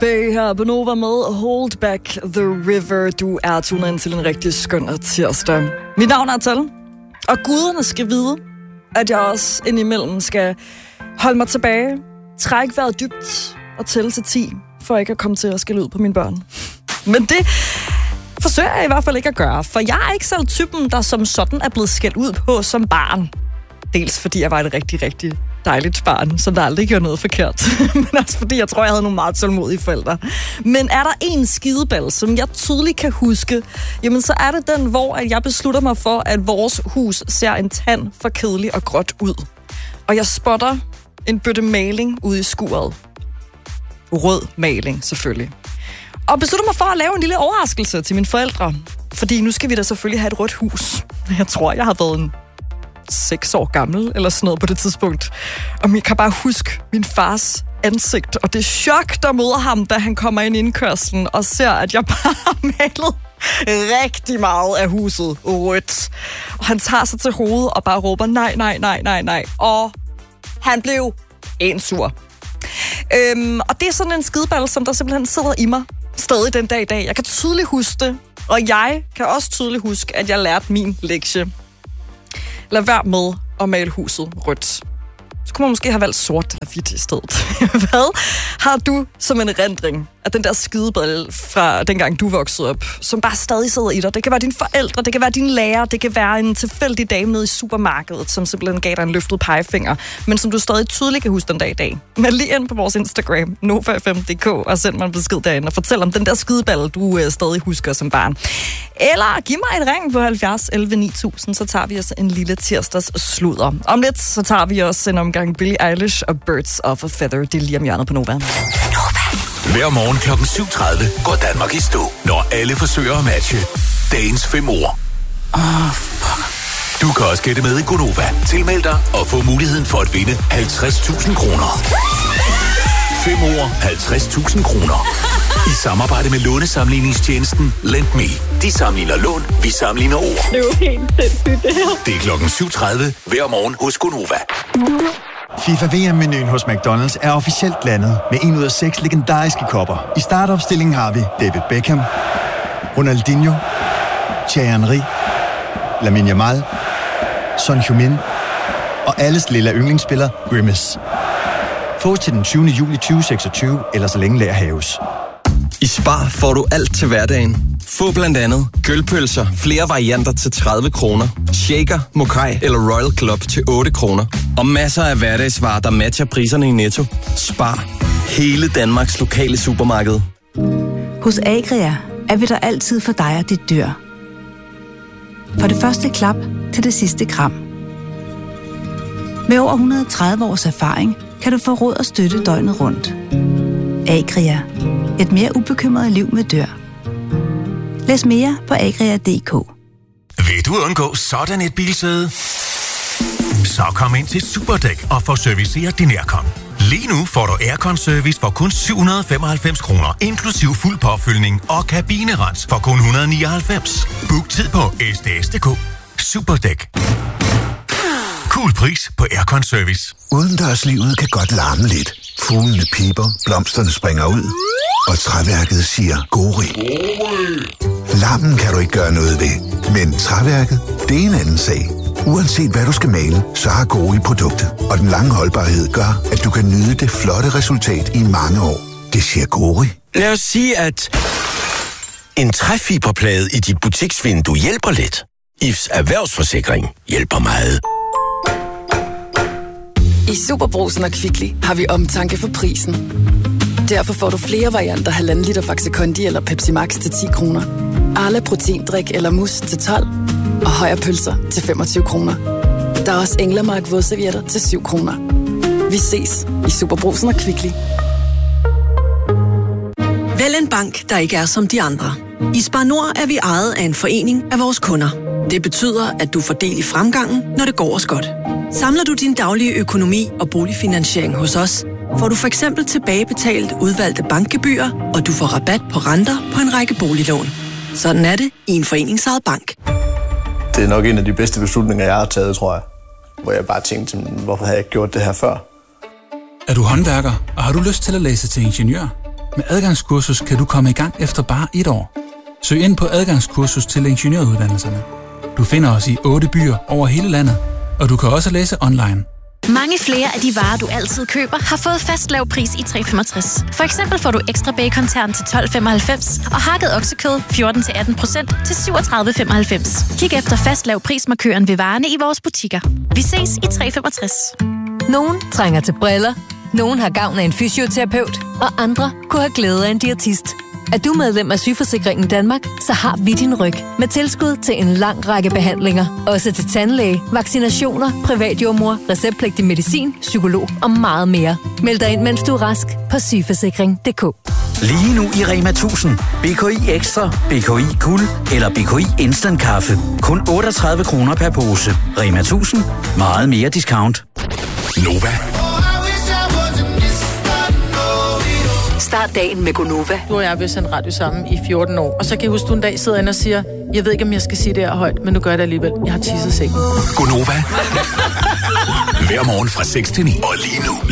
Bay her på Nova med Hold Back the River. Du er tunet ind til en rigtig skøn tirsdag. Mit navn er Tal, og guderne skal vide, at jeg også indimellem skal holde mig tilbage, trække vejret dybt og tælle til 10, for ikke at komme til at skælde ud på mine børn. Men det forsøger jeg i hvert fald ikke at gøre, for jeg er ikke selv typen, der som sådan er blevet skældt ud på som barn. Dels fordi jeg var et rigtig, rigtig dejligt barn, som der aldrig gjorde noget forkert. Men også fordi jeg tror, jeg havde nogle meget tålmodige forældre. Men er der en skideball, som jeg tydeligt kan huske, jamen så er det den, hvor jeg beslutter mig for, at vores hus ser en tand for kedelig og gråt ud. Og jeg spotter en bøtte maling ude i skuret. Rød maling, selvfølgelig. Og beslutter mig for at lave en lille overraskelse til mine forældre. Fordi nu skal vi da selvfølgelig have et rødt hus. Jeg tror, jeg har været 6 år gammel, eller sådan noget på det tidspunkt. Og jeg kan bare huske min fars ansigt, og det chok, der møder ham, da han kommer ind i indkørslen, og ser, at jeg bare har malet rigtig meget af huset rødt. Og han tager sig til hovedet og bare råber, nej. Og han blev sur. Og det er sådan en skideball, som der simpelthen sidder i mig stadig den dag i dag. Jeg kan tydeligt huske det, og jeg kan også tydeligt huske, at jeg lærte min lektie. Lad være med at male huset rødt. Så kunne man måske have valgt sort eller hvidt i stedet. Hvad har du som en erindring af den der skideball fra dengang du voksede op, som bare stadig sidder i dig? Det kan være dine forældre, det kan være dine lærer, det kan være en tilfældig dame nede i supermarkedet, som simpelthen gav dig en løftet pegefinger, men som du stadig tydeligt kan huske den dag i dag. Men lige ind på vores Instagram, nova5.dk, og send mig en besked derinde og fortæl om den der skideball, du stadig husker som barn. Eller giv mig et ring på 70 11 9000, så tager vi os en lille tirsdags sludder. Om lidt, så tager vi også en omgang Billie Eilish og Birds of a Feather. Det er lige om hjørnet på Nova. Hver morgen kl. 7.30 går Danmark i stå, når alle forsøger at matche dagens 5 ord. Du kan også gætte med i Gonova. Tilmeld dig og få muligheden for at vinde 50.000 kroner. 5 ord, 50.000 kroner. I samarbejde med lånesamligningstjenesten LendMe. De sammenligner lån, vi sammenligner ord. Det er jo helt sindssygt, det her. Det er kl. 7.30 hver morgen hos Gonova. FIFA VM-menuen hos McDonald's er officielt landet med 1 ud af 6 legendariske kopper. I startopstillingen har vi David Beckham, Ronaldinho, Thierry Henry, Lamine Yamal, Son Heung-min og alles lille yndlingsspiller Grimace. Få til den 20. juli 2026, eller så længe lager haves. I Spar får du alt til hverdagen. Få blandt andet gølpølser, flere varianter til 30 kroner, shaker, mokai eller Royal Club til 8 kroner. Og masser af hverdagsvarer, der matcher priserne i Netto. Spar. Hele Danmarks lokale supermarked. Hos Agria er vi der altid for dig og dit dyr. For det første klap til det sidste kram. Med over 130 års erfaring kan du få råd og støtte døgnet rundt. Agria. Et mere ubekymret liv med dyr. Læs mere på agria.dk. Vil du undgå sådan et bilsæde? Så kom ind til Superdæk og få serviceret din aircon. Lige nu får du aircon-service for kun 795 kroner, inklusiv fuld påfyldning og kabinerens for kun 199. Book tid på sds.dk. Superdæk. Cool pris på aircon-service. Udendørslivet kan godt larme lidt. Fuglene piber, blomsterne springer ud, og træværket siger gori. Larmen kan du ikke gøre noget ved, men træværket, det er en anden sag. Uanset hvad du skal male, så har Gori produktet, og den lange holdbarhed gør, at du kan nyde det flotte resultat i mange år. Det siger Gori. Lad os sige, at en træfiberplade i dit butiksvindue hjælper lidt. IFS Erhvervsforsikring hjælper meget. I Superbrugsen og Kvickly har vi omtanke for prisen. Derfor får du flere varianter 1,5 liter Faxe Kondi eller Pepsi Max til 10 kroner. Arla proteindrik eller mus til 12. Og højre pølser til 25 kroner. Der er også Englemark vådservietter til 7 kroner. Vi ses i Superbrugsen og Kvickly. Vælg en bank, der ikke er som de andre. I Spar Nord er vi ejet af en forening af vores kunder. Det betyder, at du får del i fremgangen, når det går os godt. Samler du din daglige økonomi og boligfinansiering hos os, får du for eksempel tilbagebetalt udvalgte bankgebyrer, og du får rabat på renter på en række boliglån. Sådan er det i en foreningsejet bank. Det er nok en af de bedste beslutninger, jeg har taget, tror jeg. Hvor jeg bare tænkte, hvorfor har jeg ikke gjort det her før? Er du håndværker, og har du lyst til at læse til ingeniør? Med adgangskursus kan du komme i gang efter bare 1 år. Søg ind på adgangskursus til ingeniøruddannelserne. Du finder os i 8 byer over hele landet, og du kan også læse online. Mange flere af de varer, du altid køber, har fået fast lav pris i 365. For eksempel får du ekstra bacon-tern til 12,95 og hakket oksekød 14-18% til 37,95. Kig efter fast lav prismarkøren ved varerne i vores butikker. Vi ses i 365. Nogen trænger til briller, nogen har gavn af en fysioterapeut, og andre kunne have glæde af en diætist. Er du medlem af Sygeforsikringen Danmark, så har vi din ryg med tilskud til en lang række behandlinger. Også til tandlæge, vaccinationer, privatjordmor, receptpligtig medicin, psykolog og meget mere. Meld dig ind, mens du er rask på sygeforsikring.dk. Lige nu i Rema 1000. BKI Ekstra, BKI Guld eller BKI Instant Kaffe. Kun 38 kroner per pose. Rema 1000. Meget mere discount. Nova. Start dagen med Gonova. Nu har jeg vist sendt radio sammen i 14 år. Og så kan jeg huske, du en dag sidder inde og siger, jeg ved ikke, om jeg skal sige det her højt, men nu gør jeg det alligevel. Jeg har tisset sengen. Gonova. Hver morgen fra 6 til 9. Og lige nu